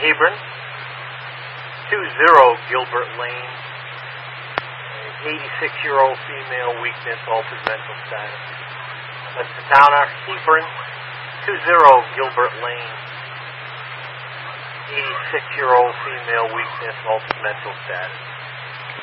Hebron, 20 Gilbert Lane, 86-year-old female, weakness, altered mental status. That's the Towner, Hebron, 20 Gilbert Lane, 86-year-old female, weakness, altered mental status.